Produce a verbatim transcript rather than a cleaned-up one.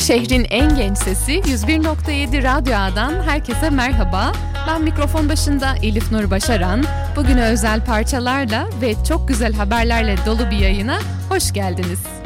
Şehrin en genç sesi yüz bir nokta yedi Radyo A'dan herkese merhaba. Ben mikrofon başında Elif Nur Başaran. Bugüne özel parçalarla ve çok güzel haberlerle dolu bir yayına hoş geldiniz.